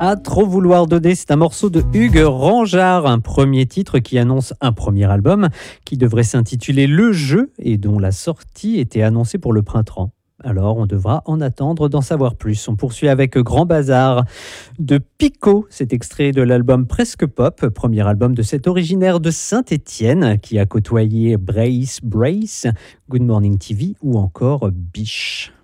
À trop vouloir donner, c'est un morceau de Hugues Rangeard, un premier titre qui annonce un premier album qui devrait s'intituler Le Jeu et dont la sortie était annoncée pour le printemps. Alors, on devra en attendre d'en savoir plus. On poursuit avec Grand Bazar de Pico. C'est extrait de l'album Presque Pop, premier album de cet originaire de Saint-Étienne qui a côtoyé Brace, Good Morning TV ou encore Biche.